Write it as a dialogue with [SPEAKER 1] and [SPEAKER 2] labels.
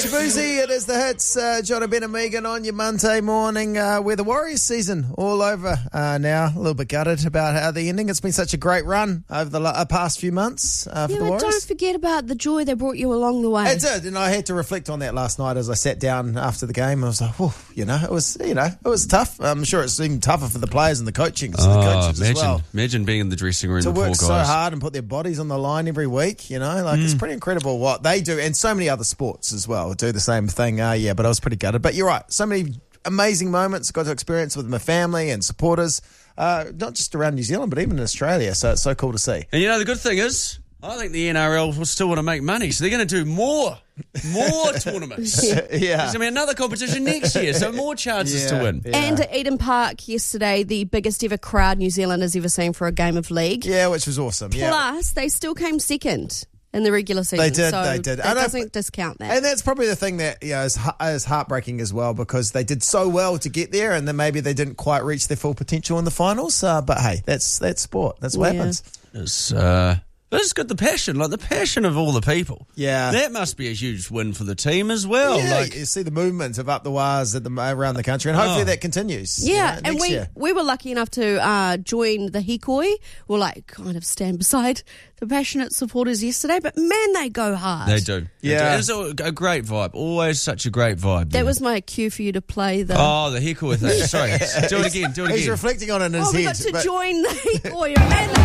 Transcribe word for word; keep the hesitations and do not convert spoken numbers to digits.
[SPEAKER 1] Shabuzi, it is the hits. Uh, John Ben and Megan on your Monday morning. Uh, we're the Warriors season all over uh, now. A little bit gutted about how the ending. It's been such a great run over the uh, past few months uh, for
[SPEAKER 2] yeah,
[SPEAKER 1] the Warriors.
[SPEAKER 2] Don't forget about the joy they brought you along the way.
[SPEAKER 1] It did, and I had to reflect on that last night as I sat down after the game. I was like, "Whew," you know, it was, you know, it was tough. I'm sure it's even tougher for the players and the coaching, so the
[SPEAKER 3] Oh,
[SPEAKER 1] coaches
[SPEAKER 3] imagine,
[SPEAKER 1] as well.
[SPEAKER 3] imagine being in the dressing room,
[SPEAKER 1] To
[SPEAKER 3] the poor
[SPEAKER 1] work
[SPEAKER 3] guys.
[SPEAKER 1] so hard and put their bodies on the line every week, you know, like
[SPEAKER 3] Mm.
[SPEAKER 1] it's pretty incredible what they do, and so many other sports as well do the same thing. Uh, yeah, but I was pretty gutted. But you're right, so many amazing moments got to experience with my family and supporters, uh, not just around New Zealand, but even in Australia. So it's so cool to see.
[SPEAKER 3] And you know, the good thing is, I think the N R L will still want to make money, so they're going to do more, more tournaments.
[SPEAKER 1] Yeah.
[SPEAKER 3] There's going to be another competition next year, so more chances
[SPEAKER 1] Yeah,
[SPEAKER 3] to win.
[SPEAKER 1] yeah.
[SPEAKER 2] And at Eden Park yesterday, the biggest ever crowd New Zealand has ever seen for a game of league.
[SPEAKER 1] Yeah, which was awesome. Yeah.
[SPEAKER 2] Plus, they still came second in the regular season.
[SPEAKER 1] They did,
[SPEAKER 2] so
[SPEAKER 1] they did.
[SPEAKER 2] That
[SPEAKER 1] I know,
[SPEAKER 2] doesn't discount that.
[SPEAKER 1] And that's probably the thing that, you know, is, is heartbreaking as well, because they did so well to get there, and then maybe they didn't quite reach their full potential in the finals. Uh, but hey, that's that's sport. That's what
[SPEAKER 2] Yeah.
[SPEAKER 1] happens.
[SPEAKER 3] It's, uh, but it's good, the passion, like the passion of all the people.
[SPEAKER 1] Yeah.
[SPEAKER 3] That must be a huge win for the team as well.
[SPEAKER 1] Yeah,
[SPEAKER 3] like,
[SPEAKER 1] you see the movement of up the wires at the, around the country, and hopefully
[SPEAKER 3] Oh.
[SPEAKER 1] that continues.
[SPEAKER 2] Yeah,
[SPEAKER 1] you know,
[SPEAKER 2] and
[SPEAKER 1] next
[SPEAKER 2] we,
[SPEAKER 1] year.
[SPEAKER 2] we were lucky enough to uh, join the Hikoi. We'll like kind of stand beside the passionate supporters yesterday, but man, they go hard.
[SPEAKER 3] they do. They
[SPEAKER 1] Yeah.
[SPEAKER 3] do. It's a, a great vibe. Always such a great vibe.
[SPEAKER 2] That
[SPEAKER 3] there.
[SPEAKER 2] was my cue for you to play the.
[SPEAKER 3] Oh, the Hikoi thing. Sorry. Do it again. Do it
[SPEAKER 1] He's
[SPEAKER 3] again.
[SPEAKER 1] reflecting on it in his
[SPEAKER 2] Oh, we
[SPEAKER 1] head.
[SPEAKER 2] got to
[SPEAKER 1] but-
[SPEAKER 2] join the Hikoi. Man,